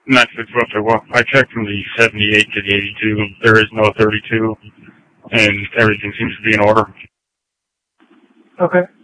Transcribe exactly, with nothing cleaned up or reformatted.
Not six roughly. Well, I checked from the seventy-eight to the eighty-two. There is no thirty-two, and everything seems to be in order. Okay.